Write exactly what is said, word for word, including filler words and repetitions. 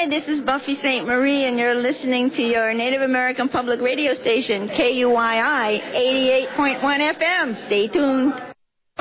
Hi, this is Buffy Saint Marie, and you're listening to your Native American Public Radio station, K U Y I eighty-eight point one F M. Stay tuned.